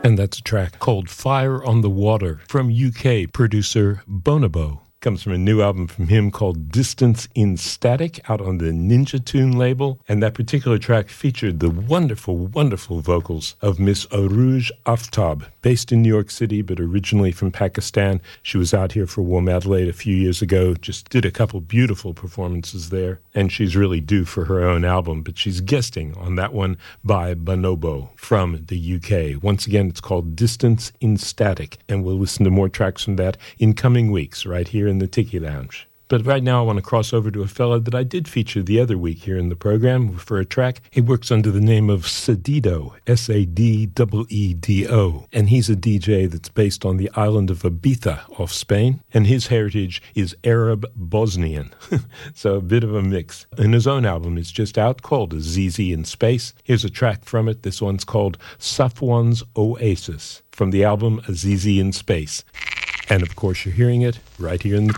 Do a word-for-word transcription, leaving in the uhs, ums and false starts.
And that's a track called Fire on the Water from U K producer Bonobo. Comes from a new album from him called Distance in Static out on the Ninja Tune label. And that particular track featured the wonderful, wonderful vocals of Miss Arooj Aftab, based in New York City, but originally from Pakistan. She was out here for Warm Adelaide a few years ago, just did a couple beautiful performances there. And she's really due for her own album, but she's guesting on that one by Bonobo from the U K. Once again, it's called Distance in Static. And we'll listen to more tracks from that in coming weeks right here in the Tiki Lounge. But right now I want to cross over to a fella that I did feature the other week here in the program for a track. He works under the name of Sadiedo, S A D E E D O. And he's a D J that's based on the island of Ibiza off Spain. And his heritage is Arab Bosnian. So a bit of a mix. And his own album is just out called Azizi in Space. Here's a track from it. This one's called Safwan's Oasis from the album Azizi in Space. And of course you're hearing it right here in the